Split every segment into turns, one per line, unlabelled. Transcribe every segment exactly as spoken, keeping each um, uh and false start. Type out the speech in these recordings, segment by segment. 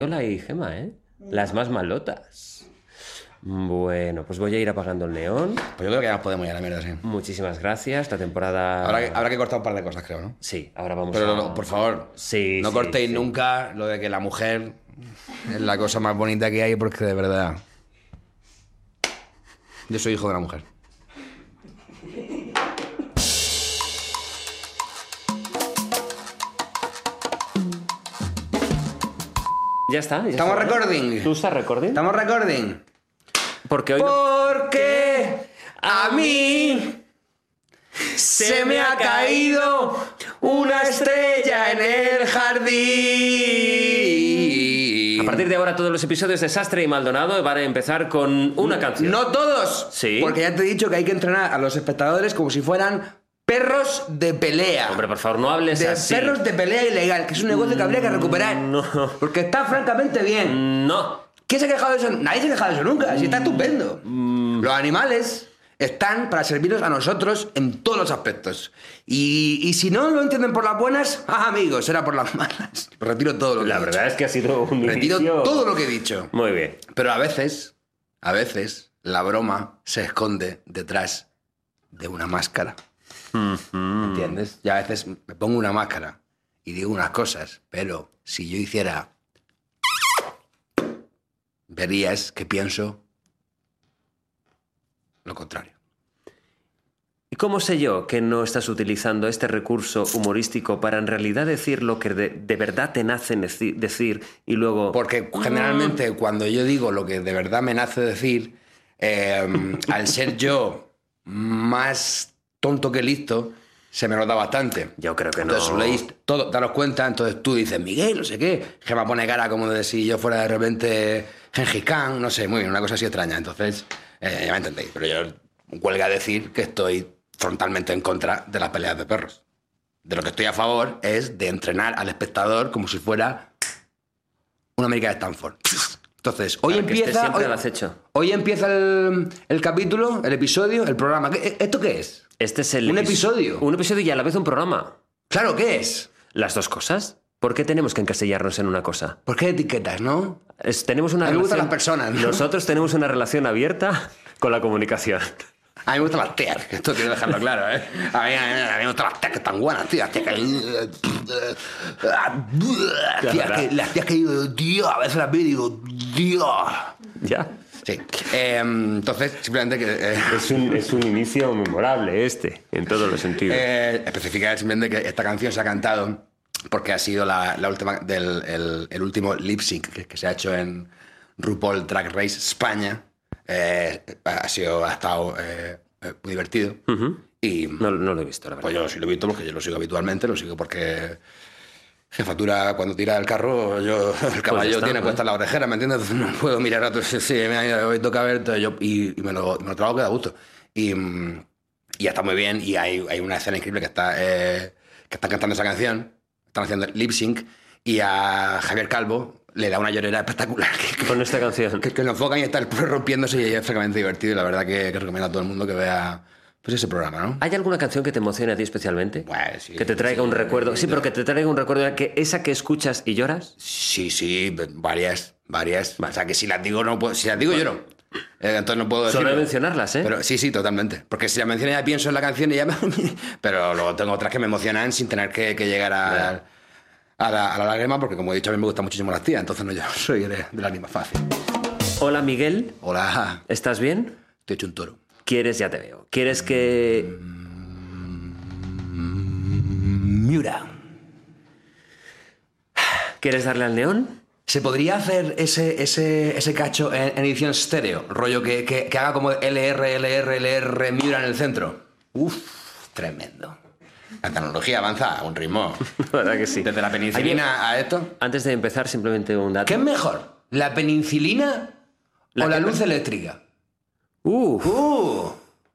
Hola y Gema, ¿eh? Las más malotas. Bueno, pues voy a ir apagando el neón.
Pues yo creo que ya nos podemos ir a la mierda, sí.
Muchísimas gracias. Esta temporada...
Habrá que, habrá que cortar un par de cosas, creo, ¿no?
Sí, ahora vamos
Pero,
a...
no, por favor,
Sí,
no
sí,
cortéis
sí.
nunca lo de que la mujer es la cosa más bonita que hay, porque de verdad... Yo soy hijo de una mujer.
Ya está. Ya
¿Estamos
está, ¿no?
recording?
¿Tú estás recording?
¿Estamos recording?
Porque hoy... no-
Porque a mí se me ha caído una estrella en el jardín.
A partir de ahora todos los episodios de Sastre y Maldonado van a empezar con una canción.
No todos.
Sí.
Porque ya te he dicho que hay que entrenar a los espectadores como si fueran perros de pelea.
Hombre, por favor, no hables
de
así.
perros de pelea ilegal, que es un negocio que habría que recuperar.
No.
Porque está francamente bien.
No.
¿Quién se ha quejado de eso? Nadie se ha quejado de eso nunca. Si está estupendo. Los animales están para servirnos a nosotros en todos los aspectos. Y, y si no lo entienden por las buenas, ah, amigos, será por las malas. Retiro todo lo que
La
he dicho.
verdad es que ha sido un
Retiro
inicio...
todo lo que he dicho.
Muy bien.
Pero a veces, a veces, la broma se esconde detrás de una máscara. ¿Me entiendes? Ya a veces me pongo una máscara y digo unas cosas, pero si yo hiciera... verías que pienso lo contrario.
¿Y cómo sé yo que no estás utilizando este recurso humorístico para en realidad decir lo que de, de verdad te nace neci- decir y luego...
Porque generalmente cuando yo digo lo que de verdad me nace decir, eh, al ser yo más tonto que listo, se me nota bastante.
Yo creo que no.
Entonces leéis todo, daros cuenta, entonces tú dices, Miguel, no sé qué, que me pone cara como de si yo fuera de repente Gengis Khan, no sé, muy bien, una cosa así extraña. Entonces, eh, ya me entendéis, pero yo huelga decir que estoy frontalmente en contra de las peleas de perros. De lo que estoy a favor es de entrenar al espectador como si fuera una América de Stanford. Entonces, hoy
Para que esté
empieza...
siempre
Hoy,
al acecho.
hoy empieza el, el capítulo, el episodio, el programa. ¿Qué- ¿Esto qué es?
Este es el
Un
epis-
episodio.
Un episodio y a la vez un programa.
Claro, ¿qué es?
¿Las dos cosas? ¿Por qué tenemos que encasillarnos en una cosa?
¿Por qué etiquetas, no?
Es- tenemos una
A mí me gustan
relación-
las personas, ¿no?
Nosotros tenemos una relación abierta con la comunicación.
A mí me gustan las tías, que esto quiero dejarlo claro, ¿eh? A mí, a mí- a mí me gustan las tías que están buenas, tío. Las tías que... Las tías que, las tías que digo, tío, a veces las veo y digo, tío.
Ya.
Sí. Eh, entonces, simplemente que... eh,
Es un, es un inicio memorable este, en todos los sentidos.
eh, especificar simplemente que esta canción se ha cantado porque ha sido la, la última del el, el último lip sync que, que se ha hecho en RuPaul Drag Race España. Eh, ha sido ha estado eh, eh, muy divertido.
Ujú.
Y
No, no lo he visto, la verdad.
pues yo sí lo he visto porque yo lo sigo habitualmente, lo sigo porque jefatura cuando tira el carro, yo el caballo
está,
tiene
¿no?
puesta la orejera, ¿me entiendes? Entonces no puedo mirar a otros, sí, sí, me ha ido, hoy toca ver, entonces yo, y, y me lo, me lo trabajo que da gusto. Y, mm, y está muy bien, y hay, hay una escena increíble que está eh, que están cantando esa canción, están haciendo lip sync, y a Javier Calvo le da una llorera espectacular. Que, que,
Con esta canción.
que, que lo enfocan y está el perro rompiéndose y es francamente divertido, y la verdad que, que recomiendo a todo el mundo que vea pues ese programa, ¿no?
¿Hay alguna canción que te emocione a ti especialmente?
Pues sí,
que te traiga
sí,
un recuerdo. Sí,
yo-
pero que te traiga un recuerdo. Que esa que escuchas y lloras.
Sí, sí, varias, varias. O sea, que si las digo, no puedo. Si las digo, lloro. Eh, entonces no puedo decir.
Solo de mencionarlas, ¿eh?
Pero sí, sí, totalmente. Porque si la menciono ya pienso en la canción y ya me... Pero luego tengo otras que me emocionan sin tener que, que llegar a, a, la, a la lágrima, porque como he dicho, a mí me gustan muchísimo las tías, entonces no, yo soy de, de lágrima fácil.
Hola, Miguel.
Hola,
¿Estás bien?
estoy hecho un toro.
¿Quieres? Ya te veo. ¿Quieres que...?
Miura.
¿Quieres darle al neón?
¿Se podría hacer ese, ese, ese cacho en, en edición estéreo? Rollo que, que, que haga como L R, L R, L R, Miura en el centro. Uf, tremendo. La tecnología avanza a un ritmo.
La verdad que sí.
Desde la penicilina a esto.
Antes de empezar, simplemente un dato.
¿Qué es mejor? ¿La penicilina
La
o la
que-
luz eléctrica?
Uf.
¡Uh!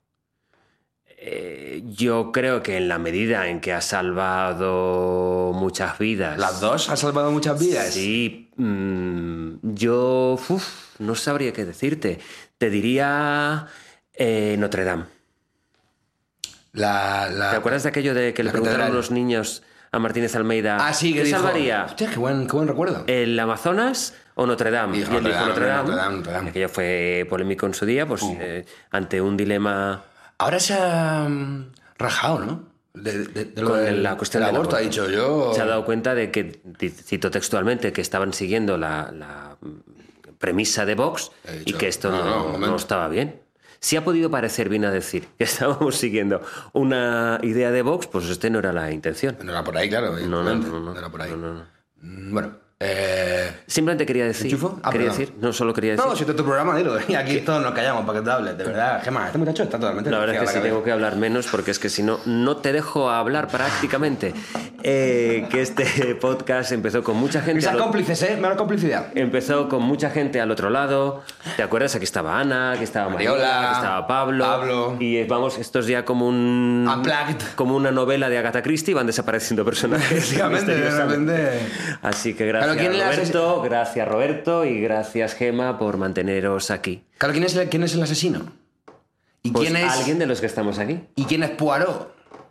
Eh, yo creo que en la medida en que ha salvado muchas vidas...
¿Las dos han salvado muchas vidas?
Sí. mm, yo... uf, no sabría qué decirte. Te diría... eh, Notre Dame.
La, la...
¿Te acuerdas de aquello de que le
la
preguntaron a
catedral.
unos niños a Martínez Almeida,
Ah, sí, que
¿qué
dijo,
salvaría?
Hostia, qué buen, qué buen recuerdo.
¿El Amazonas o Notre Dame?
Dijo
y él
Notre
dijo
Dame,
Notre Dame,
Notre Dame, Notre Dame.
aquello fue polémico en su día, pues
Uh.
eh, ante un dilema
Ahora se ha mm, rajado, ¿no? De, de, de lo
con
del-
la cuestión
del
del
aborto. Ha
aborto.
dicho yo...
Se ha dado cuenta de que, cito textualmente, que estaban siguiendo la, la premisa de Vox
He
y
dicho,
que esto
no,
no,
no, un momento.
no estaba bien. Si ha podido parecer bien a decir que estábamos siguiendo una idea de Vox, pues este no era la intención.
No era por ahí, claro.
No, no,
evidentemente.
no, no,
No era por ahí.
no, no, no.
Mm, Bueno, eh...
Simplemente quería decir,
¿Enchufo? Ah,
quería
perdón.
decir, no solo quería decir.
No, si este es tu programa, dilo. Y aquí todos nos callamos para que te hables. De verdad, Gemma, este muchacho está totalmente...
La verdad es que sí
desquiciado
tengo que hablar menos porque es que si no, no te dejo hablar prácticamente. Eh, que este podcast empezó con mucha gente...
Esas
al o-
cómplices, ¿eh? Menos complicidad.
Empezó con mucha gente al otro lado. ¿Te acuerdas? Aquí estaba Ana, aquí estaba Mariola,
Mariola,
aquí estaba Pablo.
Pablo.
Y eh, vamos, esto es ya como un...
Unplugged.
Como una novela de Agatha Christie, van desapareciendo personajes.
Efectivamente, de
misteriosamente.
repente...
Así que gracias
Claro, ¿quién le hace-
Roberto, gracias Roberto y gracias Gema por manteneros aquí.
Claro, ¿quién es el, quién es el asesino? ¿Y
Pues
quién es...
alguien de los que estamos aquí.
¿Y quién es Poirot?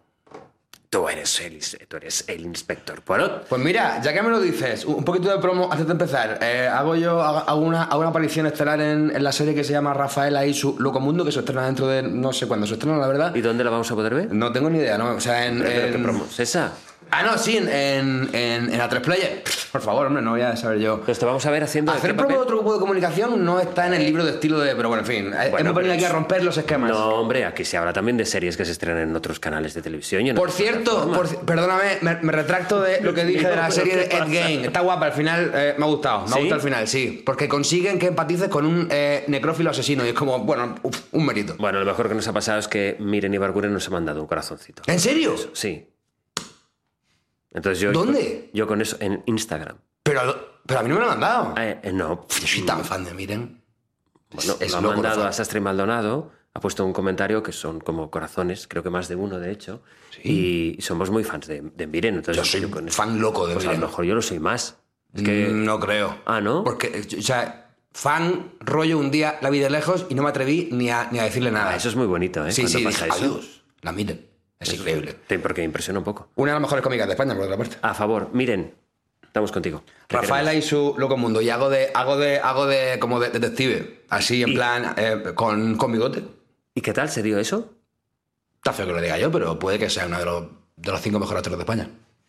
Tú eres el, tú eres el inspector Poirot.
Pues mira, ya que me lo dices, un poquito de promo antes de empezar. Eh, hago yo hago hago una, hago una aparición estelar en, en la serie que se llama Rafaela y su Locomundo, que se estrena dentro de... No sé cuándo se estrena, la verdad.
¿Y dónde la vamos a poder ver?
No tengo ni idea, ¿no? O sea, en...
¿Pero
en-
qué promo es esa?
Ah, no, sí, en, en, en, en A tres Player. Por favor, hombre, no voy a saber yo.
Pues te vamos a ver haciendo... ¿de
Hacer
qué
promo de
papel?
otro grupo de comunicación no está en el libro de estilo de... Pero bueno, en fin, eh,
Bueno,
hemos venido
pero
aquí a
es-
romper los esquemas.
No, hombre, aquí se habla también de series que se estrenan en otros canales de televisión. y en
Por
otras
cierto,
plataformas.
por ci- perdóname, me, me retracto de lo que dije de la
Pero,
serie de
¿qué
Ed
pasa?
Gein. Está guapa, al final eh, me ha gustado. Me ha
¿Sí?
gustado al final, sí. Porque consiguen que empatices con un eh, necrófilo asesino y es como, bueno, uf, un mérito.
Bueno, lo mejor que nos ha pasado es que Miren Ibarguren nos ha mandado un corazoncito.
¿En serio?
Sí. Entonces yo...
¿Dónde?
Yo con eso en Instagram.
Pero, pero a mí no me lo han mandado.
Eh, eh, no.
Yo soy tan fan de Miren.
Bueno,
Es
lo ha
loco,
mandado
Rafa.
a Sastre Maldonado, ha puesto un comentario que son como corazones, creo que más de uno de hecho, y somos muy fans de, de Miren. Entonces,
Yo soy
con eso-
fan loco de
pues a
Miren.
lo mejor yo lo soy más. Es que...
Mm, No creo.
Ah, ¿no?
Porque, o sea, fan, rollo un día, la vi de lejos y no me atreví ni a, ni a decirle nada.
Ah, eso es muy bonito, ¿eh?
Sí,
Cuando
sí,
pasa
dije,
eso.
adiós. La Miren. Es increíble.
Te- Porque impresiona un poco.
Una de las mejores cómicas de España, por otra parte.
A favor, Miren, estamos contigo. Te
Rafaela
queremos.
y su Locomundo. Y hago de, hago de, hago de como de detective. Así en
Y-
plan, eh, con, con bigote.
¿Y qué tal se dio eso?
Está feo que lo diga yo, pero puede que sea uno de los, de los cinco mejores actores de España.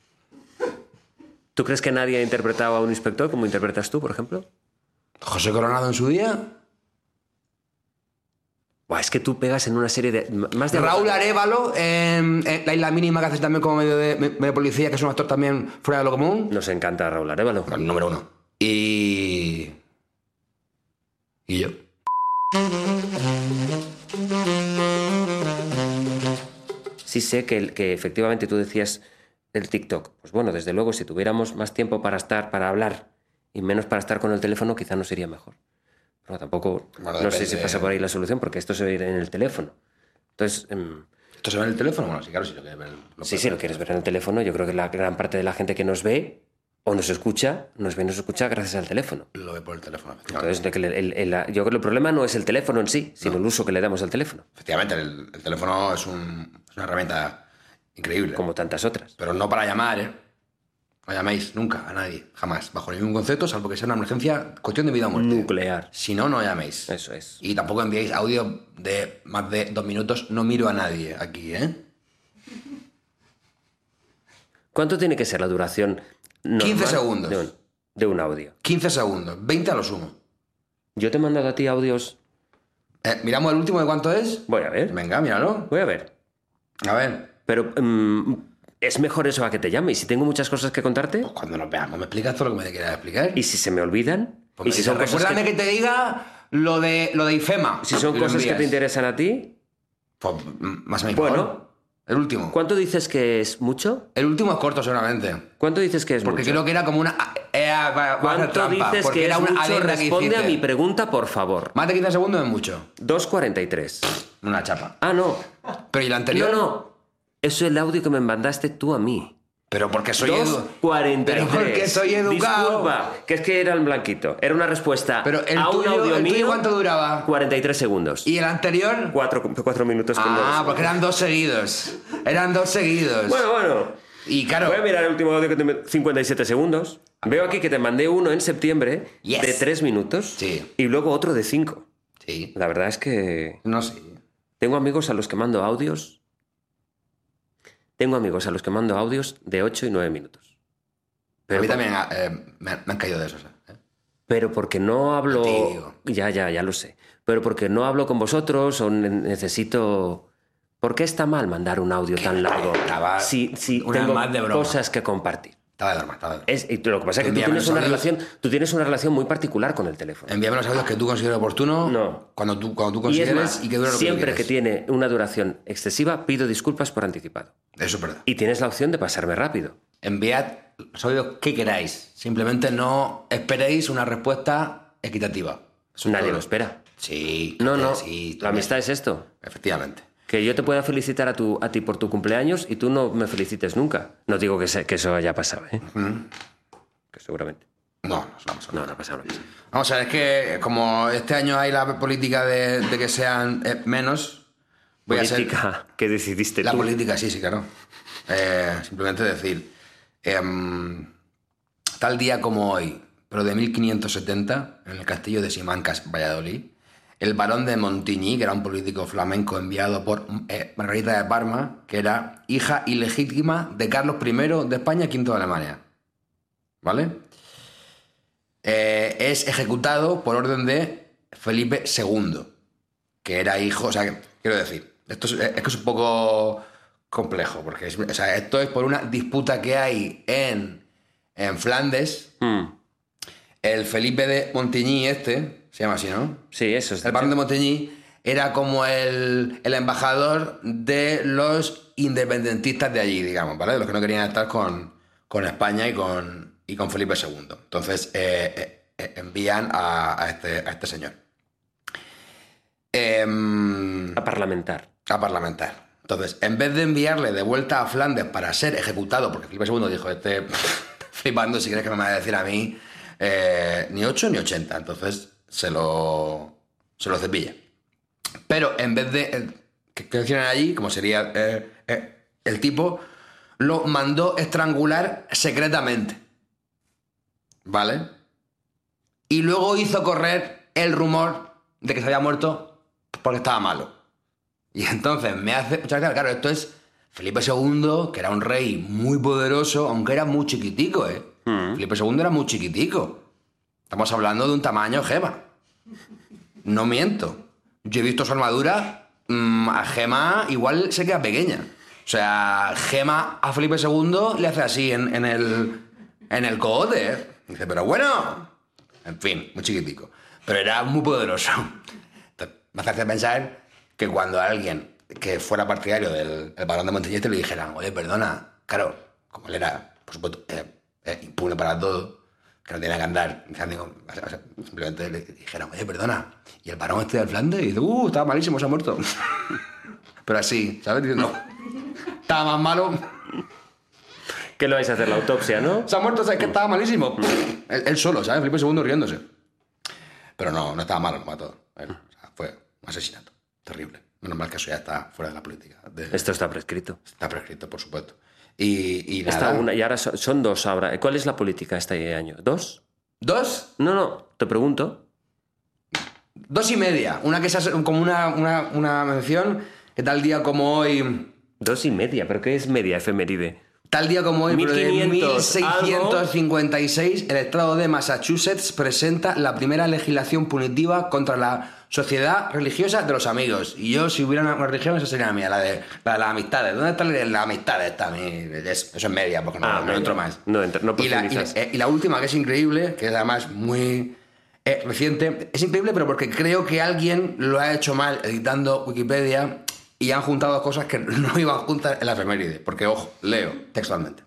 ¿Tú crees que nadie ha interpretado a un inspector como interpretas tú, por ejemplo?
José Coronado en su día.
Buah, es que tú pegas en una serie de... Más de
Raúl Arévalo en, en La Isla Mínima, que hace también como medio de, medio policía, que es un actor también fuera de lo común.
Nos encanta Raúl Arévalo.
El número uno. Y... Y yo.
Sí sé que, el- que efectivamente tú decías el TikTok. Pues bueno, desde luego, si tuviéramos más tiempo para estar, para hablar y menos para estar con el teléfono, quizá nos iría mejor. Pero tampoco,
Bueno,
no sé
depende.
si pasa por ahí la solución, porque esto se ve en el teléfono. Entonces, em,
¿Esto se ve en el teléfono? Bueno, sí, claro, si lo quieres ver. lo
sí,
puedes
sí,
ver.
lo quieres ver en el teléfono. Yo creo que la gran parte de la gente que nos ve o nos escucha, nos ve y nos escucha gracias al teléfono.
Lo ve por el teléfono.
Entonces, de que el- el- el- yo creo que el problema no es el teléfono en sí, sino el uso que le damos al teléfono,
Efectivamente, el, el teléfono es, un, es una herramienta increíble.
como tantas otras.
Pero no para llamar, ¿eh? No llaméis nunca a nadie, jamás, bajo ningún concepto, salvo que sea una emergencia, cuestión de vida o muerte.
Nuclear.
Si no, no llaméis.
Eso es.
Y tampoco enviéis audio de más de dos minutos. No miro a nadie aquí, ¿eh?
¿Cuánto tiene que ser la duración normal
quince segundos.
de un, de un audio?
quince segundos, veinte a lo sumo.
Yo te he mandado a ti audios...
Eh, ¿Miramos el último de cuánto es?
Voy a ver,
Venga, míralo.
voy a ver.
A ver,
Pero mm, es mejor eso a que te llame. Y si tengo muchas cosas que contarte,
pues cuando nos veamos me explicas todo lo que me quieras explicar.
y si se me olvidan,
Pues
y si
me
son
dices,
cosas,
recuérdame
que,
que... te diga lo de, lo de IFEMA.
si son
Y lo
cosas que te
envías.
interesan a ti,
Pues mm, más o menos.
Bueno.
El último.
¿cuánto dices que es mucho?
El último es corto, seguramente.
¿Cuánto dices que es
Porque
mucho?
creo que era como una... eh, va- va a hacer
¿Cuánto
trampa,
dices
porque
que
era
es
una
mucho?
alerta que
Responde a
hiciste.
mi pregunta, por favor.
Más de quince segundos es mucho.
dos cuarenta y tres.
Una chapa.
Ah, no.
Pero ¿y la anterior?
No, no. Eso es el audio que me mandaste tú a mí.
Pero porque soy
dos
edu...
cuarenta y tres.
Pero porque soy educado.
Disculpa, que es que era el blanquito. Era una respuesta
Pero el
a un
tuyo,
audio
el tuyo
mío.
¿cuánto duraba?
cuarenta y tres segundos.
¿Y el anterior?
Cuatro, cuatro minutos con
Ah,
nueve
porque eran dos seguidos. Eran dos seguidos.
Bueno, bueno.
Y claro...
Voy a mirar el último audio que te... cincuenta y siete segundos. Veo aquí que te mandé uno en septiembre
Yes.
de tres minutos.
Sí.
Y luego otro de cinco.
Sí.
La verdad es que...
No sé.
Tengo amigos a los que mando audios... Tengo amigos a los que mando audios de ocho y nueve minutos. Pero
a mí
por...
también eh, me, me han caído de esos. ¿eh?
Pero porque no hablo...
Tío.
Ya, ya, ya lo sé. Pero porque no hablo con vosotros o ne- necesito... ¿Por qué está mal mandar un audio tan largo
Estaba
si, si
una
tengo
más de broma.
cosas que compartir?
Estaba de broma, estaba de broma.
Es, y lo que pasa es que tú
Envíame
tienes,
los
una
audios.
relación, tú tienes una relación muy particular con el teléfono.
Envíame los audios que tú consideres oportuno.
No.
Cuando tú, cuando tú
Y es
consideres
más,
y, que dure lo
siempre
que
que
tú
tiene una duración excesiva, pido disculpas por anticipado.
quieres. Eso es verdad.
Y tienes la opción de pasarme rápido.
Enviad los audios que queráis. Simplemente no esperéis una respuesta equitativa. Eso es
Nadie
todo.
lo espera.
Sí.
No,
eh,
no.
sí,
la
también.
amistad es esto.
Efectivamente.
Que yo te pueda felicitar a, tu, a ti por tu cumpleaños y tú no me felicites nunca. No digo que, se- que eso haya pasado, ¿eh? Que seguramente.
No, no, vamos a ver.
No, no ha pasado, no ha pasado.
Vamos a ver, es que como este año hay la política de, de que sean eh, menos, voy a ser...
Política que decidiste
La
tú.
política, sí, sí, claro. Eh, simplemente decir, em, tal día como hoy, pero de mil quinientos setenta, en el castillo de Simancas, Valladolid, el barón de Montigny, que era un político flamenco enviado por eh, Margarita de Parma, que era hija ilegítima de Carlos primero de España, quinto de Alemania. ¿Vale? Eh, es ejecutado por orden de Felipe segundo, que era hijo, o sea, que- quiero decir, esto es, es que es un poco complejo, porque es- o sea, esto es por una disputa que hay en, en Flandes.
Mm.
El Felipe de Montigny este, se llama así, ¿no?
Sí, eso es.
El barón de Montigny era como el, el embajador de los independentistas de allí, digamos, ¿vale? De los que no querían estar con, con España y con, y con Felipe segundo. Entonces eh, eh, eh, envían a, a este, a este señor. Em,
A parlamentar.
a parlamentar. Entonces, en vez de enviarle de vuelta a Flandes para ser ejecutado, porque Felipe segundo dijo, este flipando, si crees que me va a decir a mí, eh, ni ocho ni ochenta. Entonces, se lo, se lo cepilla. Pero en vez de eh, que, que lo hicieran allí, como sería eh, eh, el tipo, lo mandó estrangular secretamente. ¿Vale? Y luego hizo correr el rumor de que se había muerto porque estaba malo. Y entonces me hace mucha gracia, claro, esto es Felipe segundo, que era un rey muy poderoso, aunque era muy chiquitico, ¿eh?
Mm.
Felipe segundo era muy chiquitico. Estamos hablando de un tamaño Gema. No miento. Yo he visto su armadura, mmm, a Gema igual se queda pequeña. O sea, Gema a Felipe segundo le hace así en, en el, en el cogote, ¿eh? Dice, pero bueno... En fin, muy chiquitico. Pero era muy poderoso. Entonces, me hace pensar que cuando alguien que fuera partidario del el barón de Montigny le dijera, oye, perdona, claro, como él era, por supuesto, eh, eh, impune para todo, que no tenía que andar, digo, o sea, simplemente le dijeran, oye, perdona, y el barón este del Flandes, y dice, uh, estaba malísimo, se ha muerto. Pero así, ¿sabes? Diciendo, estaba más malo...
¿Qué lo vais a hacer? La autopsia, ¿no?
Se ha muerto, ¿sabes? Que estaba malísimo. él, él solo, ¿sabes? Felipe segundo riéndose. Pero no, no estaba malo, lo mató. Él, o sea, fue un asesinato. Terrible. Menos mal que eso ya está fuera de la política. De-
Esto está prescrito.
Está prescrito, por supuesto. Y, y nada.
Está una, y ahora son, son dos ahora. ¿Cuál es la política este año? ¿Dos?
Dos,
No, no, te pregunto.
dos y media. Una que es como una, una, una mención que tal día como hoy...
Dos y media, ¿pero qué es media efeméride?
Tal día como hoy, pero de mil
mil quinientos
seiscientos cincuenta y seis, el estado de Massachusetts presenta la primera legislación punitiva contra la Sociedad Religiosa de los Amigos. Y yo, si hubiera una religión, esa sería la mía, la de, la de las amistades. ¿Dónde está la, la amistad esta? Mi- Eso, eso es media, porque no,
Ah,
no
media.
entro más.
No entro- no
y, la, y,
profundizas.
la, y la última, que es increíble, que es además muy eh, reciente, es increíble, pero porque creo que alguien lo ha hecho mal editando Wikipedia y han juntado dos cosas que no iban juntas en la efeméride. Porque, ojo, leo textualmente.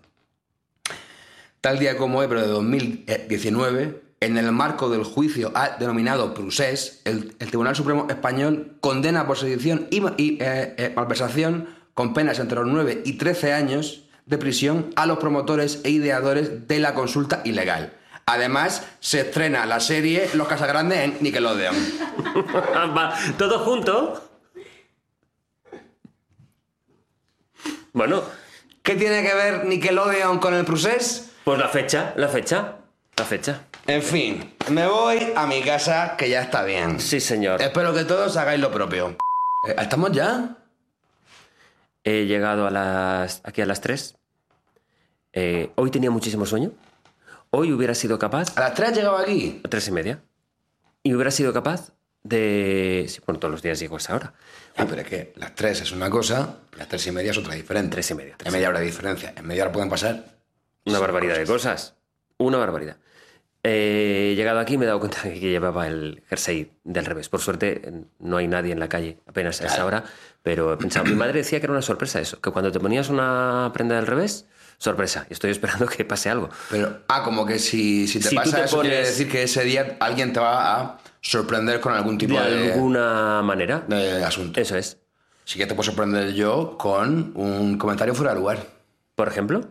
Tal día como hoy, pero de dos mil diecinueve, en el marco del juicio al denominado Procés, el, el Tribunal Supremo Español condena por sedición y, y eh, eh, malversación con penas entre los nueve y trece años de prisión a los promotores e ideadores de la consulta ilegal. Además, se estrena la serie Los Casagrandes en Nickelodeon.
Va, ¿todo junto? Bueno,
¿Qué tiene que ver Nickelodeon con el procés?
Pues la fecha, la fecha, la fecha.
En fin, me voy a mi casa, que ya está bien.
Sí, señor.
Espero que todos hagáis lo propio. Eh, ¿Estamos ya?
He llegado a las, aquí a las tres. Eh, hoy tenía muchísimo sueño. Hoy hubiera sido capaz...
¿A las tres has llegado aquí?
A tres y media. Y hubiera sido capaz de... Sí, bueno, todos los días llego a esa hora.
Ah, pero es que las tres es una cosa, las tres y media es otra diferente.
Tres y media.
Tres media hora de diferencia. En media hora pueden pasar...
Una barbaridad de cosas. Una barbaridad. Eh, he llegado aquí y me he dado cuenta de que llevaba el jersey del revés. Por suerte no hay nadie en la calle apenas a esa hora, pero he pensado, mi madre decía que era una sorpresa eso, que cuando te ponías una prenda del revés, sorpresa, y estoy esperando que pase algo.
Pero, ah, como que si, si te
Si tú
pasa
te
eso,
pones-
quiere decir que ese día alguien te va a sorprender con algún tipo
De
de,
alguna manera.
de asunto.
Eso es.
Sí que te puedo sorprender yo con un comentario fuera de lugar.
Por ejemplo.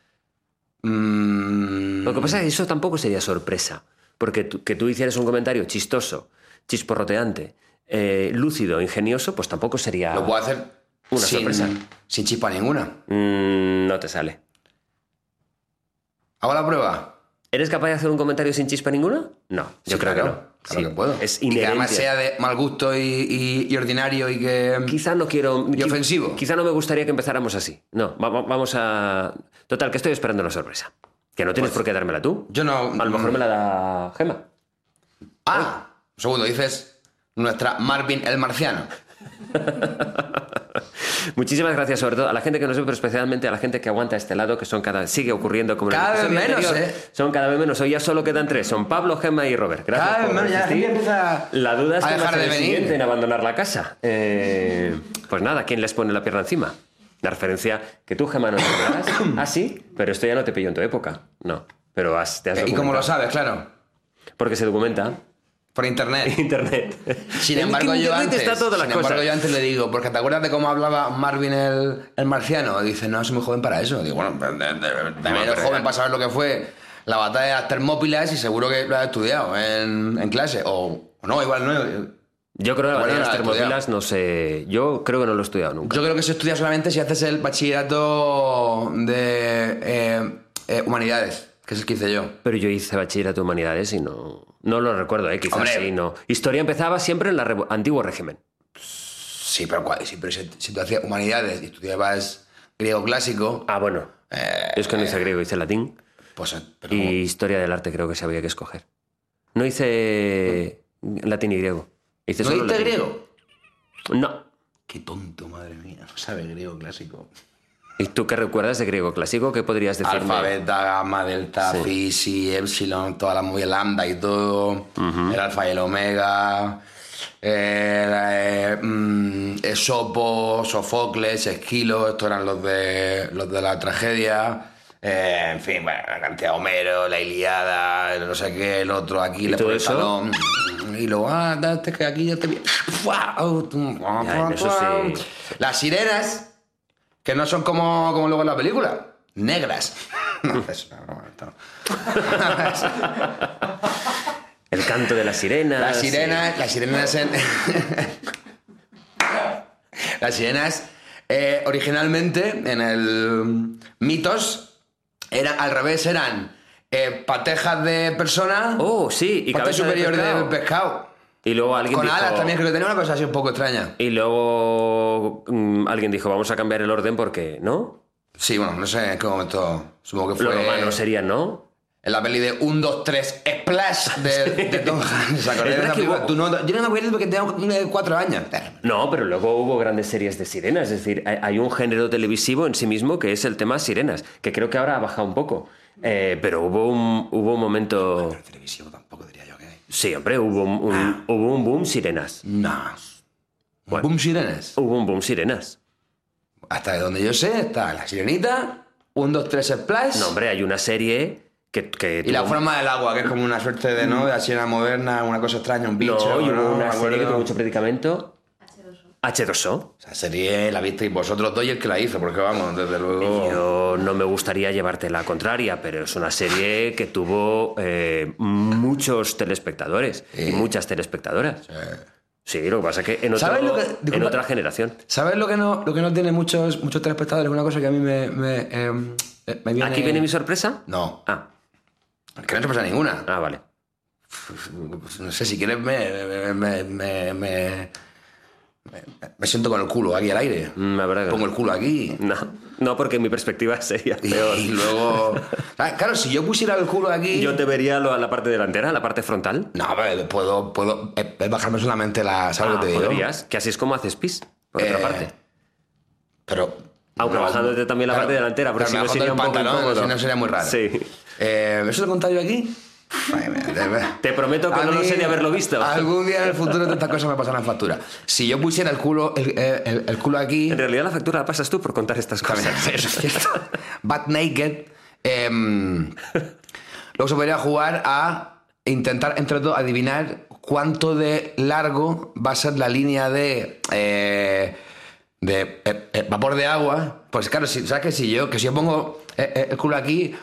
Mm,
Lo que pasa es que eso tampoco sería sorpresa. Porque tú- que tú hicieras un comentario chistoso, chisporroteante, eh, lúcido, ingenioso, pues tampoco sería...
lo puedo hacer
Una
sin,
sorpresa.
sin chispa ninguna.
Mm, no te sale.
¿Hago la prueba?
¿Eres capaz de hacer un comentario sin chispa ninguna? No, yo
Sí,
creo
claro,
que no.
Claro
Sí,
que puedo.
Es
y que
inherente.
además sea de mal gusto y, y- y ordinario y que...
Quizá no quiero...
Y ofensivo.
Quizá no me gustaría que empezáramos así. No, va- va- vamos a... Total, que estoy esperando una sorpresa. Que no tienes por qué dármela tú.
Yo no...
A lo mejor me la da Gema.
Ah, un segundo, dices nuestra Marvin el Marciano.
Muchísimas gracias, sobre todo a la gente que nos ve, pero especialmente a la gente que aguanta a este lado, que son cada... Sigue ocurriendo como en el
Cada vez
episodio
menos,
anterior.
¿eh?
Son cada vez menos. Hoy ya solo quedan tres. Son Pablo, Gema y Robert. Gracias
Cada vez
por
menos, ya la
resistir.
gente empieza
La duda es
a
que
dejar de
el
venir.
siguiente en abandonar la casa. Eh, pues nada, ¿quién les pone la pierna encima? La referencia que tú, Gema, no entenderás. Ah, sí, pero esto ya no te pilló en tu época. No, pero has, te has
¿Y
documentado.
cómo lo sabes? Claro.
Porque se documenta.
Por internet.
Internet.
Sin
En
embargo, yo
Internet
antes,
está toda la
sin
cosa.
embargo, yo antes le digo, porque te acuerdas de cómo hablaba Marvin el, el marciano. Dice, no, soy muy joven para eso. Digo, bueno, de, de, de, también eres
pero
joven
ya.
para saber lo que fue la batalla de las Termópilas y seguro que lo has estudiado en, en clase. O, o no, igual no.
Yo creo que la
Bueno,
batalla de
no
las
la he
termopilas no sé... Yo creo que no lo he estudiado nunca.
Yo creo que se estudia solamente si haces el bachillerato de eh, eh, humanidades, que es el que hice yo.
Pero yo hice bachillerato de humanidades y no... No lo recuerdo, ¿eh? Quizás
Hombre.
sí, no. Historia empezaba siempre en el revo- antiguo régimen.
Sí, pero, ¿cuál? Sí, pero si, si tú hacías humanidades y estudiabas griego clásico,
Ah, bueno.
eh,
Yo es que no hice griego, hice latín.
pues... eh, Pero,
Y historia del arte creo que se había que escoger. No hice latín y griego. Hice
¿no
solo
diste
latín.
griego?
No.
Qué tonto, madre mía. No sabe griego clásico.
¿Y tú qué recuerdas de griego clásico? ¿Qué podrías decirme?
Alfa, beta, gamma, delta,
Sí.
phi, si, epsilon, toda la movida lambda y todo. El alfa y el omega. Eh, eh, mm, Esopo, Sofocles, Esquilo, estos eran los de, los de la tragedia. Eh, en fin, bueno, la cantidad de Homero, la Iliada, el no sé qué, el otro, aquí le
todo
pone el
eso?
talón. Y luego, ah, date que aquí ya te vi.
Ya, en eso sí.
Las sirenas, que no son como, como luego en la película, negras. No, es una broma, esto no.
El canto de las sirenas.
Las sirenas, las sirenas en... Las sirenas eh, originalmente en el mitos era al revés, eran eh, patejas de persona,
Oh, sí. Y
parte
cabeza de
superior
pescado.
del pescado.
Y luego alguien
Con
dijo...
alas también, creo que tenía una cosa así un poco extraña.
Y luego mm, alguien dijo, vamos a cambiar el orden porque, ¿no?
Sí, bueno, no sé en qué momento, supongo que
Los
fue
romanos serían, ¿no?
en la peli de un, dos, tres, Splash de, de Tom Hanks. ¿Os acordáis
Es
de
verdad
esa
que
película?
hubo-
Tú no- yo no me acuerdo porque tenía eh, cuatro años.
No, pero luego hubo grandes series de sirenas. Es decir, hay- hay un género televisivo en sí mismo que es el tema sirenas, que creo que ahora ha bajado un poco. Eh, pero hubo un, hubo un momento...
Pero televisivo tampoco diría yo que hay.
Sí, hombre, hubo un, un- hubo un boom sirenas.
No.
Bueno.
Boom Sirenes.
Hubo un boom sirenas.
Hasta de donde yo sé está la sirenita, un, dos, tres, Splash.
No, hombre, hay una serie que... que
Y la
tuvo-
forma del agua, que es como una suerte de, ¿no? De la sirena moderna, una cosa extraña, un bicho.
No, y hubo
¿no?
una
Me
serie que
acuerdo.
tuvo mucho predicamento. H dos O.
Esa serie la visteis vosotros dos y el que la hizo, porque vamos, desde luego...
Yo no me gustaría llevarte la contraria, pero es una serie que tuvo eh, muchos telespectadores y muchas telespectadoras. Sí, lo que pasa es que en, otro,
¿Sabes lo que-
en
disculpa.
otra generación.
¿Sabes lo que no, lo que no tiene muchos, muchos telespectadores? Una cosa que a mí me, me, eh, me viene...
¿Aquí viene mi sorpresa?
No,
Ah,
que no se pasa ninguna.
ah, vale.
Pues no sé, si quieres me, me, me, me, me, me siento con el culo aquí al aire.
Mm, La verdad que
Pongo
no.
el culo aquí.
No, no, porque mi perspectiva sería
Y,
peor.
y luego... Ah, claro, si yo pusiera el culo aquí...
Yo te vería lo- la parte delantera, la parte frontal.
No, pero puedo, puedo eh, eh, bajarme solamente la... ¿Sabes
Ah,
lo que te digo?
podrías, que así es como haces pis, por otra
Eh,
parte.
Pero...
Aunque
no,
bajándote también la
claro,
parte delantera, porque
claro,
si
me
no
bajo
sería
del
un poco
pantalón,
incómodo.
si no sería muy raro.
Sí.
Eh, ¿Eso lo he contado yo aquí? Ay, me- me-
Te prometo que
A
no lo
mí,
sé de haberlo visto.
Algún día en el futuro de estas cosas me pasarán factura. Si yo pusiera el culo, el, el- el culo aquí...
En realidad la factura la pasas tú por contar estas cosas.
También, eso es cierto. Butt naked. em, luego se podría jugar a intentar, entre todos, adivinar cuánto de largo va a ser la línea de... eh, de eh, eh, vapor de agua. Pues claro, si, ¿sabes que si yo, que si yo pongo eh, eh, el culo aquí,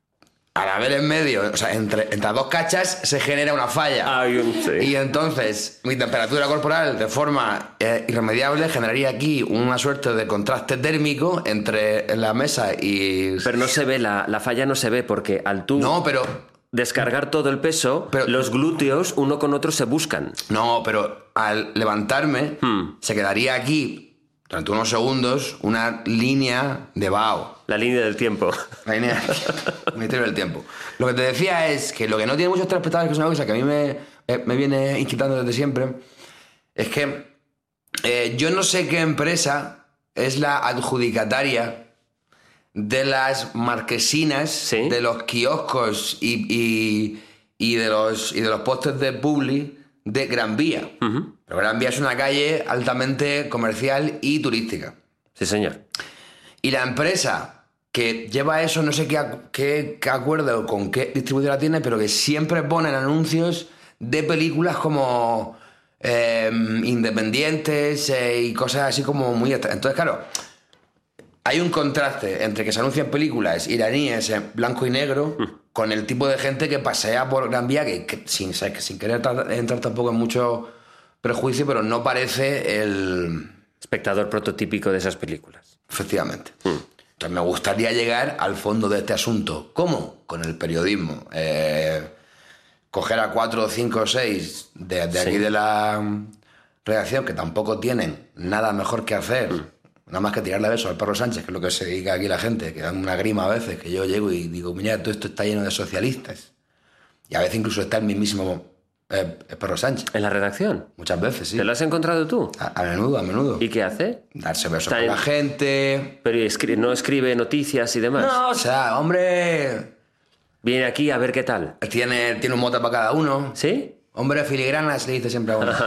al haber en medio, o sea, entre, entre las dos cachas se genera una falla.
Hay un- sí.
Y entonces mi temperatura corporal de forma eh, irremediable generaría aquí una suerte de contraste térmico entre la mesa y...
Pero no se ve, la, la falla no se ve porque al tú
No, pero...
descargar todo el peso,
Pero-
los glúteos uno con otro se buscan.
No, pero al levantarme
Hmm.
se quedaría aquí durante unos segundos una línea de vaho.
La línea del tiempo.
La línea Ministerio del Tiempo. Lo que te decía es que lo que no tiene muchos telespectadores, que es una cosa que a mí me, eh, me viene inquietando desde siempre, es que eh, yo no sé qué empresa es la adjudicataria de las marquesinas,
Sí.
de los kioscos y, y, y de los, y de los postes de publi de Gran Vía.
Ujú.
Pero Gran Vía es una calle altamente comercial y turística.
Sí, señor.
Y la empresa que lleva eso, no sé qué, acu- qué, qué acuerdo con qué distribuidora tiene, pero que siempre ponen anuncios de películas como eh, independientes eh, y cosas así como muy... extra- Entonces, claro, hay un contraste entre que se anuncian películas iraníes en blanco y negro con el tipo de gente que pasea por Gran Vía, que, que sin, que sin querer tra- entrar tampoco en mucho prejuicio, pero no parece el...
Espectador prototípico de esas películas.
Efectivamente. Entonces me gustaría llegar al fondo de este asunto. ¿Cómo? Con el periodismo. Eh, coger a cuatro, cinco o seis de, de
Sí.
aquí de la redacción, que tampoco tienen nada mejor que hacer, nada más que tirarle besos al perro Sánchez, que es lo que se dedica aquí la gente, que dan una grima a veces, que yo llego y digo, mira, todo esto está lleno de socialistas. Y a veces incluso está el mismísimo eh, el perro Sánchez.
¿En la redacción?
Muchas veces, sí.
¿Te lo has encontrado tú?
A, a menudo, a menudo.
¿Y qué hace?
Darse besos
Está
con
en-
la gente.
Pero escri- no escribe noticias y demás.
No, o sea, hombre,
Viene aquí a ver qué tal.
tiene, tiene un mote para cada uno.
¿Sí?
Hombre, filigranas, le dice siempre a uno.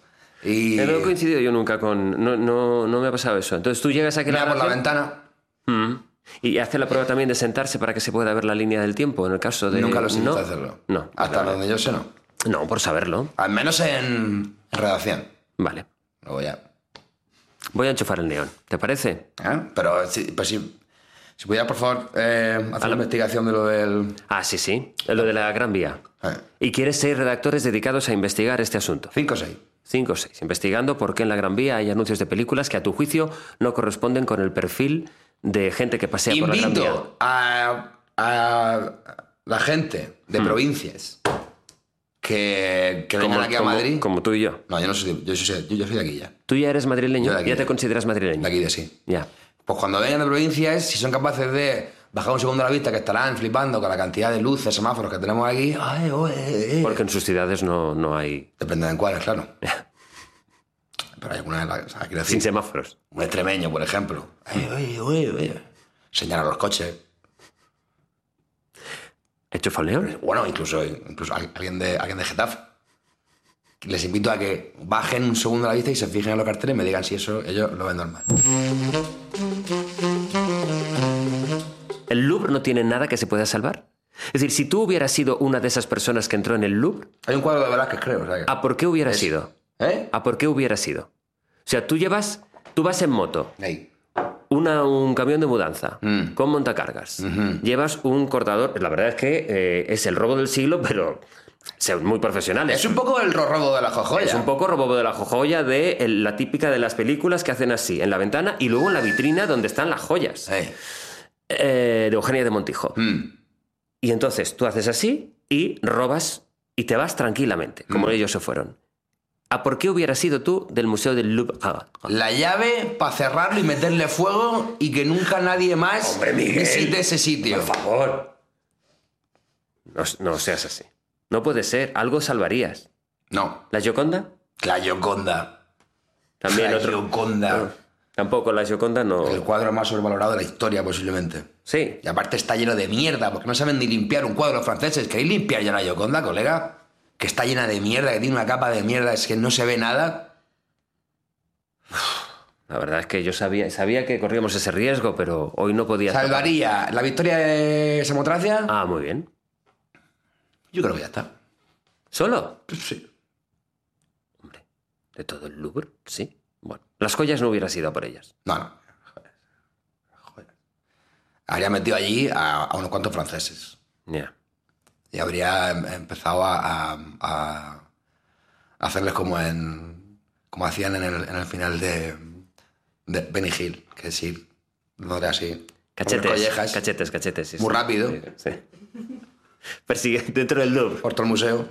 Y
Eh, No he coincidido yo nunca con... No, no, no me ha pasado eso. Entonces tú llegas aquí a la
mira por la
redacción-
ventana.
Mm. Y hace la prueba también de sentarse para que se pueda ver la línea del tiempo, en el caso de...
Nunca lo he
¿No?
visto hacerlo.
No.
Hasta
vale,
donde yo sé, no.
No, por saberlo.
Al menos en redacción.
Vale.
Luego ya.
Voy a enchufar el neón. ¿Te parece?
¿Eh? Pero si, pues si, si pudiera, por favor, eh, hacer la investigación de lo del...
Ah, sí, sí. Lo de la Gran Vía.
Eh,
Y quieres seis redactores dedicados a investigar este asunto.
cinco o seis.
Cinco o seis. Investigando por qué en la Gran Vía hay anuncios de películas que a tu juicio no corresponden con el perfil de gente que pasea por la Gran Vía.
Invito a, a la gente de provincias que, que vengan aquí a
como-
Madrid.
como tú y yo.
No, yo no soy, yo soy, yo, yo soy de aquí ya.
Tú ya eres madrileño,
Yo de aquí,
ya te
de-
consideras madrileño.
De aquí de sí.
Ya.
Pues cuando vengan de provincias, si son capaces de bajar un segundo a la vista, que estarán flipando con la cantidad de luces, semáforos que tenemos aquí. Ay, oe, eh, eh.
Porque en sus ciudades no, no hay...
Depende de cuáles, claro. Pero hay alguna, o sea, quiero
Sin
decir,
semáforos.
un extremeño, por ejemplo. Ay, oye, oye, oye. Señala los coches.
¿Hecho falneón?
Bueno, incluso, incluso al- alguien de, alguien de Getafe. Les invito a que bajen un segundo a la vista y se fijen en los carteles y me digan si eso ellos lo ven normal.
¿El Louvre no tiene nada que se pueda salvar? Es decir, si tú hubieras sido una de esas personas que entró en el Louvre,
Hay un cuadro de Velázquez, creo. O sea que-
¿a por qué hubiera
Es-
sido?
¿Eh?
¿A por qué hubiera sido? O sea, tú llevas... Tú vas en moto,
Ahí.
una, un camión de mudanza,
Mm.
con montacargas. Llevas un cortador... La verdad es que eh, es el robo del siglo, pero Son muy profesionales.
Es un poco el robo de la jojoya.
Es un poco robo de la jojoya de el- la típica de las películas que hacen así, en la ventana y luego en la vitrina donde están las joyas.
Hey.
Eh, de Eugenia de Montijo.
Mm.
Y entonces tú haces así y robas y te vas tranquilamente, como
Mm.
ellos se fueron. ¿A por qué hubieras sido tú del Museo del Louvre? Ah, ah.
La llave para cerrarlo y meterle fuego y que nunca nadie más
Hombre, Miguel,
visite ese sitio.
Por favor. No, no seas así. No puede ser. Algo salvarías.
No,
¿La Gioconda?
la Gioconda.
También
la
otro.
Gioconda.
No, tampoco la Gioconda no.
El cuadro más sobrevalorado de la historia, posiblemente.
Sí.
Y aparte está lleno de mierda, porque no saben ni limpiar un cuadro los franceses. ¿Queréis limpiar ya la Gioconda, colega? Que está llena de mierda, que tiene una capa de mierda, es que no se ve nada.
La verdad es que yo sabía, sabía que corríamos ese riesgo, pero hoy no podía.
¿Salvaría la victoria de Samotracia?
Ah, muy bien.
Yo creo que ya está.
¿Solo?
Pues sí.
Hombre, de todo el Louvre, sí. Bueno, las joyas no hubieras ido a por ellas.
No, no. Joder. Joder. Habría metido allí a, a unos cuantos franceses.
Ya.
Y habría em- empezado a, a- a hacerles como en como hacían en el, en el final de, de Benny Hill, que sí, no era así. Por las
Cachetes,
collejas,
cachetes, cachetes. Sí,
muy
sí.
rápido,
Sí, sí. Persigue dentro del Louvre.
por todo el museo.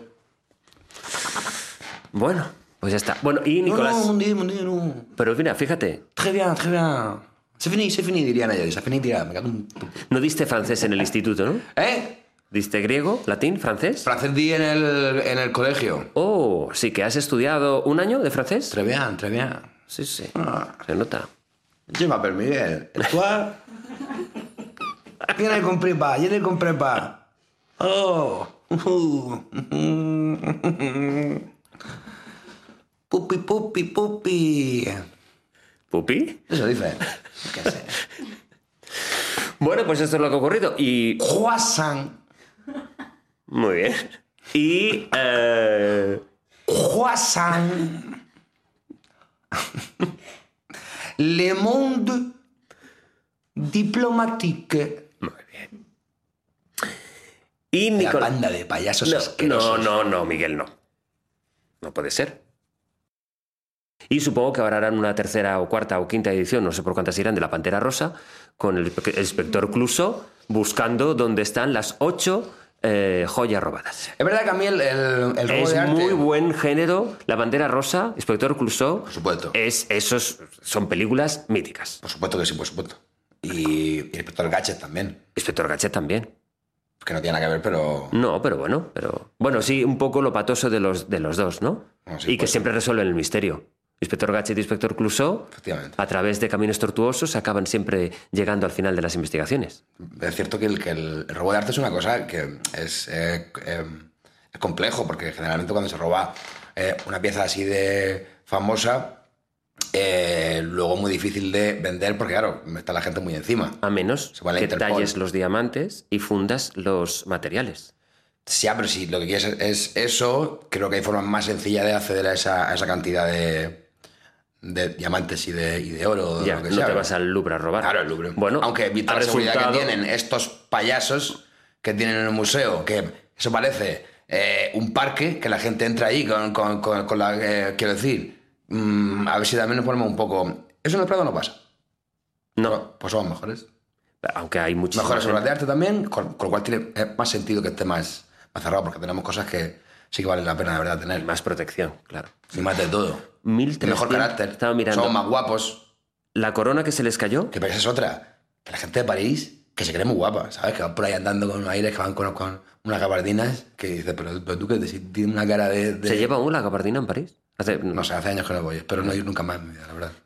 Bueno, pues ya está. Bueno, y Nicolás...
No, no, un día, un día, no.
Pero mira, fíjate,
Très bien, très bien. C'est fini, c'est fini, dirían ellos. C'est fini, dirían. Me cago en tu-
no diste francés en el instituto, ¿no?
¿Eh?
¿Diste griego, latín, francés?
Francés di en el, en el colegio.
Oh, sí, que has estudiado un año de francés.
Très bien, très bien.
Sí, sí,
Ah.
se nota.
Je m'appelle Miguel. Et toi? Je ne comprends pas, je ne comprends pas. Oh. Pupi, pupi, pupi.
¿Pupi?
Eso dice. ¿Qué sé?
Bueno, pues esto es lo que ha ocurrido. Y...
Croissant.
Muy bien. Y... eh,
Croissant. Le monde diplomatique.
Muy bien. Y
La
Nicolás...
banda de payasos
No, no,
asquerosos.
no, no, Miguel, no. No puede ser. Y supongo que ahora harán una tercera o cuarta o quinta edición, no sé por cuántas irán, de La Pantera Rosa, con el, el inspector Clouseau buscando dónde están las ocho eh, joyas robadas.
Es verdad que a mí el, el, el robo
Es
de arte...
muy buen género. La Pantera Rosa, inspector Clouseau.
Por supuesto.
Es, esos son películas míticas.
Por supuesto que sí, por supuesto. Y, y el inspector Gadget también.
Inspector Gadget también.
Que no tiene nada que ver, pero...
No, pero bueno, pero bueno, sí, un poco lo patoso de los, de los dos, ¿no?
No, sí,
y que
pues,
siempre resuelven el misterio. Inspector Gadget y Inspector Clouseau,
Efectivamente.
a través de caminos tortuosos, acaban siempre llegando al final de las investigaciones.
Es cierto que el, que el, el robo de arte es una cosa que es, eh, eh, es complejo, porque generalmente cuando se roba eh, una pieza así de famosa, eh, luego muy difícil de vender, porque claro, está la gente muy encima.
A menos
Se va a la
que
Interpol.
talles los diamantes y fundas los materiales.
Sí, pero si lo que quieres es eso, creo que hay formas más sencillas de acceder a esa, a esa cantidad de, de diamantes y de, y de oro. o
Ya,
lo que
no
sea,
te
¿no?
vas al Louvre a robar.
Claro, el Louvre.
Bueno,
aunque visto
ha
la seguridad
resultado-
que tienen estos payasos que tienen en el museo, que eso parece eh, un parque, que la gente entra ahí con, con, con, con la... eh, quiero decir, mm, a ver si también nos ponemos un poco... Eso en el Prado no pasa.
No,
Pues somos mejores.
aunque hay muchísimas...
Mejores obras de arte también, con, con lo cual tiene eh, más sentido que esté más, más cerrado, porque tenemos cosas que sí que valen la pena de verdad tener.
Más protección, claro.
Y más de todo.
mil
Y mejor
trescientos
carácter.
Estaba mirando.
Somos más guapos.
La corona que se les cayó.
Que esa es otra. Que la gente de París, que se cree muy guapa, ¿sabes? Que van por ahí andando con unos aires, que van con, con unas gabardinas, que dices, pero, pero tú que te- si tienes una cara de... de-
¿Se lleva aún la gabardina en París? Hace-
No sé, hace años que no voy, espero no ir nunca más en mi vida, la verdad.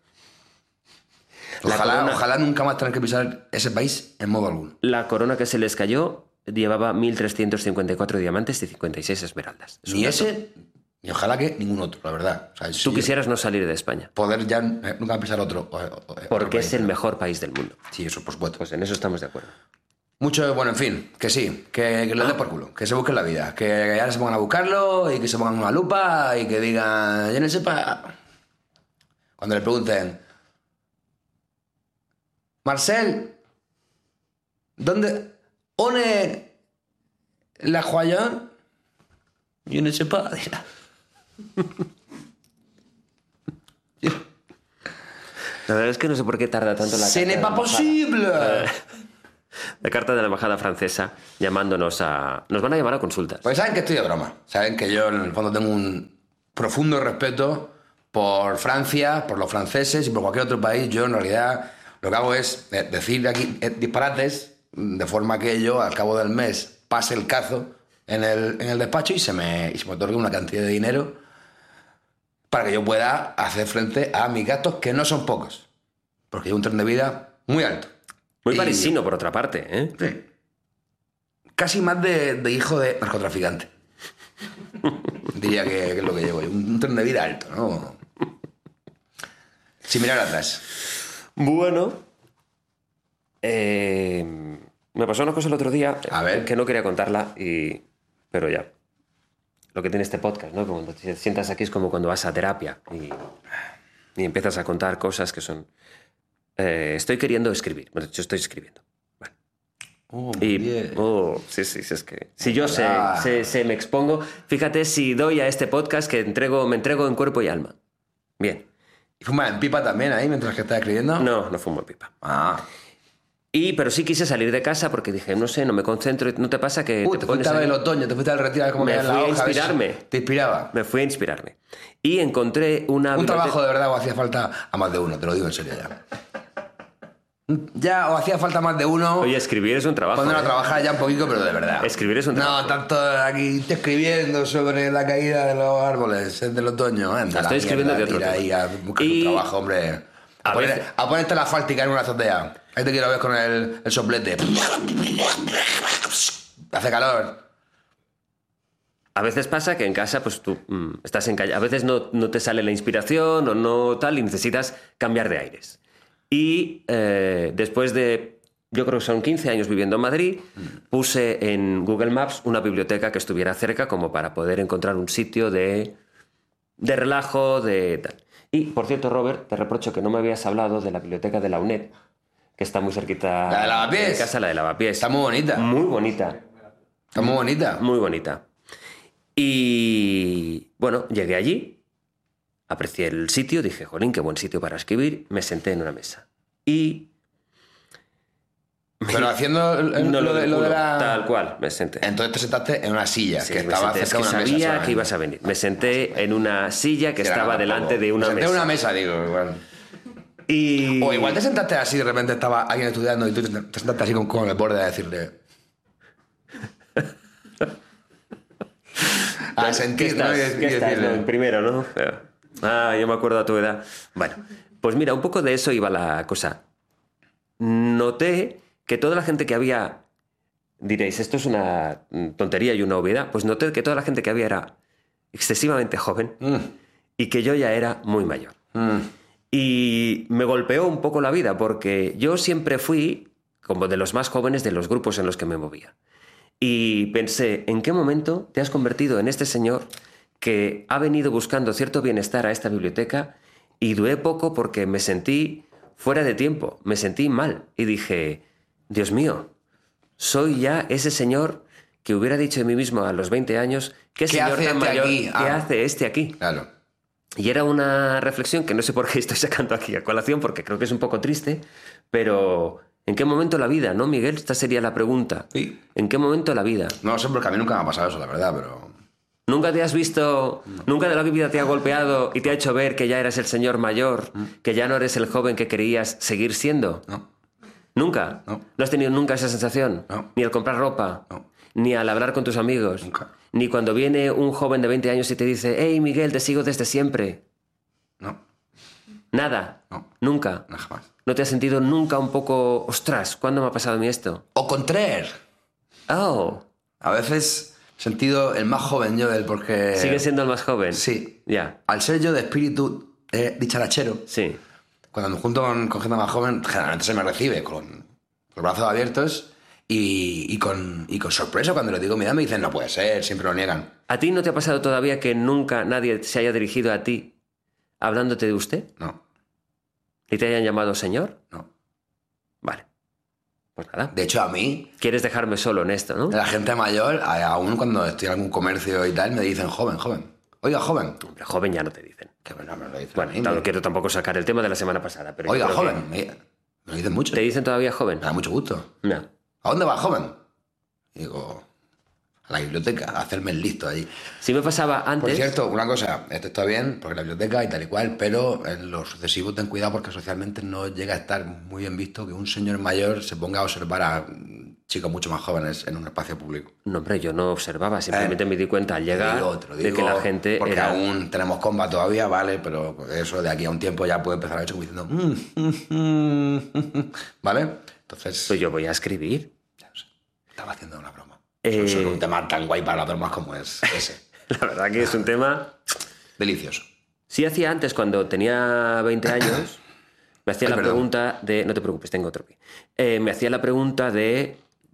La
Ojalá,
corona-
ojalá nunca más tener que pisar ese país en modo alguno.
La corona que se les cayó llevaba mil trescientos cincuenta y cuatro diamantes y cincuenta y seis esmeraldas. Es un
Ni
dato.
ese, ni ojalá que ningún otro, la verdad. O sea,
Tú
si
quisieras no salir de España,
poder ya eh, nunca pisar otro. o- o- otro
porque
país,
es el
¿no?
mejor país del mundo.
Sí, eso por supuesto.
Pues en eso estamos de acuerdo.
Mucho, bueno, en fin, que sí, que, que le dé por culo, que se busquen la vida, que ahora se pongan a buscarlo y que se pongan una lupa y que digan, yo no sepa. Cuando le pregunten, Marcel, ¿dónde? ¿One la joya? Je ne sais pas, dirá.
La verdad es que no sé por qué tarda tanto la
Ce
carta
n'est
de
pas
la
possible.
embajada. La carta de la embajada francesa llamándonos a... Nos van a llamar a consultas.
Pues saben que estoy de broma. Saben que yo en el fondo tengo un profundo respeto por Francia, por los franceses y por cualquier otro país. Yo en realidad lo que hago es decir aquí disparates de forma que yo al cabo del mes pase el cazo en el, en el despacho y se, me, y se me otorgue una cantidad de dinero para que yo pueda hacer frente a mis gastos, que no son pocos. Porque hay un tren de vida muy alto.
Muy
Y-
parisino, por otra parte, ¿eh?
Sí. Casi más de, de hijo de narcotraficante. Diría que, que es lo que llevo. Un, un tren de vida alto, ¿no? Sin mirar atrás.
Bueno, eh, me pasó una cosa el otro día
A ver.
que no quería contarla, y, pero ya. Lo que tiene este podcast, ¿no? Cuando te sientas aquí es como cuando vas a terapia y, y empiezas a contar cosas que son... Eh, estoy queriendo escribir. Bueno, de hecho, estoy escribiendo. Bueno.
Oh,
Y,
bien.
oh, sí, sí, sí, es que... Si yo sé,
Ah.
sé, sé, me expongo... Fíjate si doy a este podcast que entrego, me entrego en cuerpo y alma. Bien.
¿Y fumas en pipa también ahí mientras que estás escribiendo?
No, no fumo pipa.
Ah.
Y, pero sí quise salir de casa porque dije, no sé, no me concentro. ¿No te pasa que
Uy,
te
te
pones
fuiste a ver
ahí?
el otoño, te fuiste al retiro a ver cómo
Me
caía la
fui a
hoja. ver si
inspirarme.
Te inspiraba.
Me fui a inspirarme. Y encontré una...
Un
biblioteca-
trabajo de verdad o hacía falta a más de uno, te lo digo en serio ya. Ya, o hacía falta más de uno.
Oye, escribir es un trabajo.
Poner a
¿eh?
trabajar ya un poquito, pero de verdad.
Escribir es un
No,
trabajo.
tanto aquí estoy escribiendo sobre la caída de los árboles es del otoño. Anda,
Estoy
la
escribiendo
mierda,
de otro
tira ahí
tema.
a buscar
Y-
un trabajo, hombre. A,
A
poner-
veces-
a ponerte la fáltica en una azotea. Ahí te quiero ver con el, el soplete. Hace calor.
A veces pasa que en casa, pues tú mm, estás en calle. A veces no, no te sale la inspiración o no tal y necesitas cambiar de aires. Y eh, después de, yo creo que son quince años viviendo en Madrid, puse en Google Maps una biblioteca que estuviera cerca como para poder encontrar un sitio de, de relajo, de tal. Y, por cierto, Robert, te reprocho que no me habías hablado de la biblioteca de la UNED, que está muy cerquita
¿La de Lavapiés?
de casa, la de Lavapiés.
Está muy bonita.
Muy bonita.
Está muy bonita.
Muy bonita. Y bueno, llegué allí, aprecié el sitio, dije, jolín, qué buen sitio para escribir, me senté en una mesa. Y...
Pero haciendo el- el-
no
lo, de, lo de
culo,
la...
Tal cual, me senté.
Entonces te sentaste en una silla
Sí,
que
me
estaba
senté. Es
cerca
que
de una mesa.
sabía
solamente.
que ibas a venir. Me senté en una silla que
Sí,
estaba
no,
delante
tampoco.
de una
Me senté
mesa.
en una mesa, digo, igual.
Y...
O igual te sentaste así, de repente estaba alguien estudiando y tú te te sentaste así con, con el borde a decirle... a
¿Qué
sentir,
estás?
¿no? Y,
¿Qué
y
estás,
decirle...
no? En primero, ¿no? Ah, yo me acuerdo a tu edad. Bueno, pues mira, un poco de eso iba la cosa. Noté que toda la gente que había... Diréis, esto es una tontería y una obviedad. Pues noté que toda la gente que había era excesivamente joven
Mm,
y que yo ya era muy mayor.
mm.
Y me golpeó un poco la vida porque yo siempre fui como de los más jóvenes de los grupos en los que me movía. Y pensé, ¿en qué momento te has convertido en este señor que ha venido buscando cierto bienestar a esta biblioteca? Y duré poco porque me sentí fuera de tiempo, me sentí mal. Y dije, Dios mío, soy ya ese señor que hubiera dicho de mí mismo a los veinte años, ¿qué,
¿Qué
señor
hace
tan
este
mayor?
aquí?
¿Qué
Ah.
hace este aquí?
Claro.
Y era una reflexión que no sé por qué estoy sacando aquí a colación, porque creo que es un poco triste, pero ¿en qué momento la vida, no, Miguel? Esta sería la pregunta.
Sí.
¿En qué momento la vida?
No lo sé porque a mí nunca me ha pasado eso, la verdad, pero...
¿Nunca te has visto, nunca de la vida te ha golpeado y te ha hecho ver que ya eres el señor mayor, que ya no eres el joven que querías seguir siendo?
No.
¿Nunca?
No.
¿No has tenido nunca esa sensación?
No.
Ni al comprar ropa,
No.
ni al hablar con tus amigos,
Nunca.
ni cuando viene un joven de veinte años y te dice, hey Miguel, te sigo desde siempre.
No.
Nada.
No.
Nunca.
No, jamás.
¿No te has sentido nunca un poco, ostras, ¿cuándo me ha pasado a mí esto?
O contraire.
Oh,
A veces he sentido el más joven yo del porque...
¿sigues siendo el más joven?
Sí.
Ya,
Al ser yo de espíritu eh, dicharachero,
sí.
cuando me junto con, con gente más joven, generalmente se me recibe con los brazos abiertos y, y, con, y con sorpresa. Cuando les digo mi edad me dicen, no puede ser, siempre lo niegan.
¿A ti no te ha pasado todavía que nunca nadie se haya dirigido a ti hablándote de usted?
No,
¿Y te hayan llamado señor?
no.
Vale. Pues nada.
De hecho, a mí,
Quieres dejarme solo en esto, ¿no?
la gente mayor, a- aún cuando estoy en algún comercio y tal, me dicen joven, joven. Oiga, joven.
Hombre, joven ya no te dicen.
Que no me lo dicen
Bueno,
a mí,
no
me-
quiero tampoco sacar el tema de la semana pasada, pero yo
Oiga,
creo
joven. Me, me lo dicen mucho.
que- ¿Te dicen todavía joven?
Me da mucho gusto.
No.
¿A dónde va, joven? Y digo, a la biblioteca, a hacerme el listo allí.
Si me pasaba
Por
antes...
cierto, una cosa, esto está bien, porque la biblioteca y tal y cual, pero en lo sucesivo ten cuidado porque socialmente no llega a estar muy bien visto que un señor mayor se ponga a observar a chicos mucho más jóvenes en un espacio público.
No, hombre, yo no observaba, simplemente me di cuenta al llegar
Te digo, te lo
de que
digo,
la gente
porque
era...
aún tenemos comba todavía, vale, pero eso de aquí a un tiempo ya puede empezar a hecho como diciendo "Mm, mm, mm", ¿vale? Entonces,
Pues yo voy a escribir.
ya no sé, estaba haciendo una broma.
Eh,
Eso es un tema tan guay para las bromas como es ese.
La verdad que es un tema...
Delicioso.
Sí hacía antes, cuando tenía veinte años, me hacía
Ay,
la
perdón.
pregunta de... No te preocupes, tengo otro pie. Eh, me hacía la pregunta de...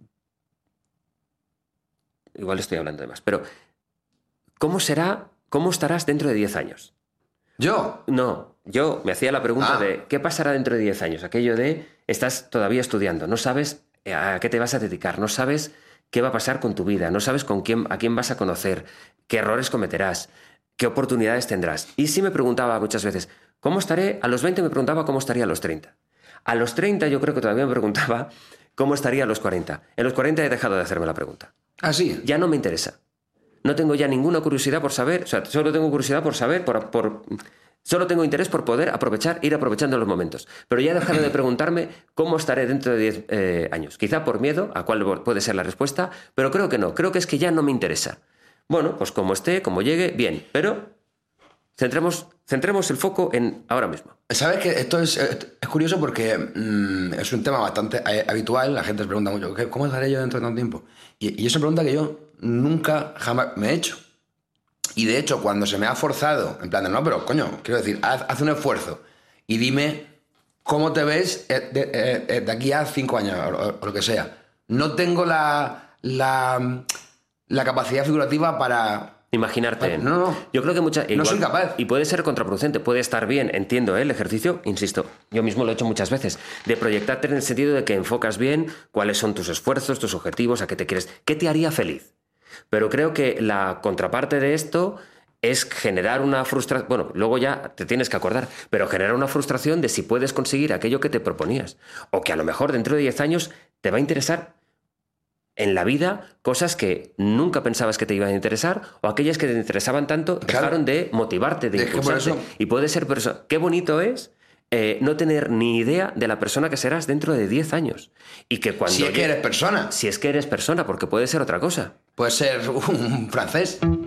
Igual estoy hablando de más, pero... ¿Cómo será, cómo estarás dentro de diez años?
Yo,
No, yo me hacía la pregunta
Ah.
de ¿qué pasará dentro de diez años? Aquello de estás todavía estudiando, no sabes a qué te vas a dedicar, no sabes qué va a pasar con tu vida, no sabes con quién, a quién vas a conocer, qué errores cometerás, qué oportunidades tendrás. Y sí me preguntaba muchas veces, ¿cómo estaré? A los veinte me preguntaba cómo estaría a los treinta. A los treinta yo creo que todavía me preguntaba cómo estaría a los cuarenta. En los cuarenta he dejado de hacerme la pregunta.
así.
Ya no me interesa. No tengo ya ninguna curiosidad por saber, o sea, solo tengo curiosidad por saber, por, por, solo tengo interés por poder aprovechar, ir aprovechando los momentos. Pero ya he dejado de preguntarme cómo estaré dentro de diez eh, años. Quizá por miedo, a cuál puede ser la respuesta, pero creo que no, creo que es que ya no me interesa. Bueno, pues como esté, como llegue, bien, pero centremos, centremos el foco en ahora mismo.
¿Sabes que esto es, es curioso porque mmm, es un tema bastante eh, habitual? La gente se pregunta mucho, ¿qué- ¿cómo estaré yo dentro de tanto tiempo? Y, y es una pregunta que yo nunca jamás me he hecho. Y de hecho, cuando se me ha forzado, en plan de, no, pero coño, quiero decir, haz, haz un esfuerzo y dime cómo te ves eh, de, eh, eh, de aquí a cinco años o, o- o lo que sea. No tengo la, la, la capacidad figurativa para...
Imaginarte.
No, no.
Yo creo que muchas.
No soy capaz.
Y puede ser contraproducente, puede estar bien, entiendo ¿eh? El ejercicio, insisto, yo mismo lo he hecho muchas veces, de proyectarte en el sentido de que enfocas bien cuáles son tus esfuerzos, tus objetivos, a qué te quieres, qué te haría feliz. Pero creo que la contraparte de esto es generar una frustración, bueno, luego ya te tienes que acordar, pero generar una frustración de si puedes conseguir aquello que te proponías. O que a lo mejor dentro de diez años te va a interesar en la vida cosas que nunca pensabas que te iban a interesar o aquellas que te interesaban tanto
Claro.
dejaron de motivarte, de
Es que por
impulsarte.
eso-
Y puede ser por eso. Qué bonito es eh, no tener ni idea de la persona que serás dentro de diez años. Y que cuando
Si es que
llegue-
eres persona,
Si es que eres persona, porque puede ser otra cosa.
puede ser un francés.